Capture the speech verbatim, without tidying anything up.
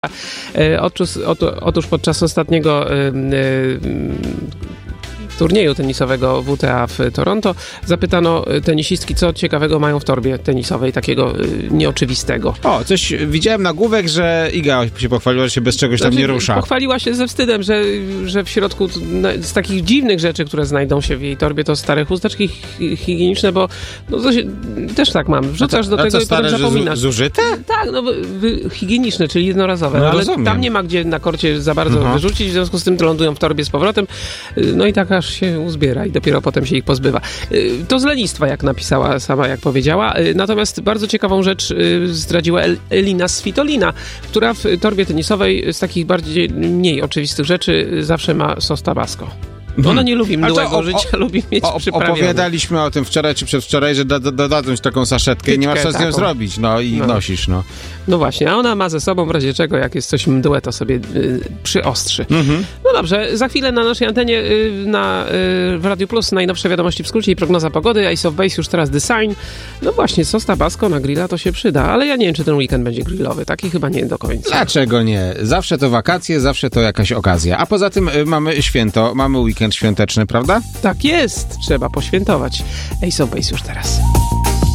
Otóż, otóż podczas ostatniego y, y, turnieju tenisowego W T A w Toronto zapytano tenisistki, co ciekawego mają w torbie tenisowej, takiego y, nieoczywistego. O, coś widziałem nagłówek, że Iga się pochwaliła, że się bez czegoś znaczy, tam nie rusza. Pochwaliła się ze wstydem, że, że w środku z takich dziwnych rzeczy, które znajdą się w jej torbie, to stare chusteczki higieniczne, bo no, to się, też tak mam. Wrzucasz do a tego co, i stare, potem zapominasz. Że zużyte? Tak, no higieniczne, czyli jednorazowe, no, ale rozumiem. tam nie ma gdzie na korcie za bardzo Aha. wyrzucić, w związku z tym to lądują w torbie z powrotem, no i tak aż się uzbiera i dopiero potem się ich pozbywa. To z lenistwa, jak napisała sama, jak powiedziała. Natomiast bardzo ciekawą rzecz zdradziła Elina Svitolina, która w torbie tenisowej z takich bardziej, mniej oczywistych rzeczy zawsze ma sos tabasco. Ona nie lubi mdłego o, życia, o, lubi mieć o, przyprawione. Opowiadaliśmy o tym wczoraj czy przedwczoraj, że da, da, dodadzą ci taką saszetkę i nie masz co z nią taką. zrobić, no i no. nosisz, no. No właśnie, a ona ma ze sobą w razie czego, jak jest coś mdłe, to sobie y, przyostrzy. Mhm. No dobrze, za chwilę na naszej antenie y, na, y, w Radio Plus najnowsze wiadomości w skrócie i prognoza pogody, Ace of Base już teraz design. No właśnie, sos tabasco na grilla to się przyda, ale ja nie wiem, czy ten weekend będzie grillowy, taki chyba nie do końca. Dlaczego nie? Zawsze to wakacje, zawsze to jakaś okazja. A poza tym y, mamy święto, mamy weekend świąteczny, prawda? Tak jest, trzeba poświętować. Ace of Base już teraz.